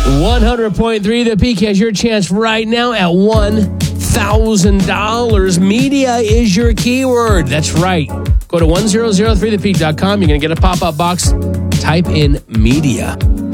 100.3 The Peak has your chance right now at $1,000. Media is your keyword. That's right. Go to 1003thepeak.com. You're going to get a pop-up box. Type in media.